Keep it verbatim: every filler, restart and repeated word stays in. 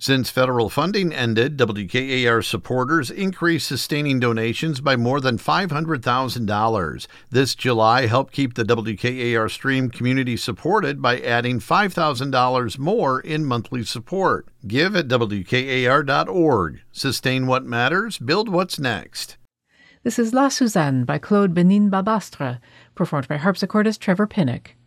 Since federal funding ended, W K A R supporters increased sustaining donations by more than five hundred thousand dollars. This July helped keep the W K A R stream community supported by adding five thousand dollars more in monthly support. Give at W K A R dot org. Sustain what matters, build what's next. This is La Suzanne by Claude Benin Babastre, performed by harpsichordist Trevor Pinnock.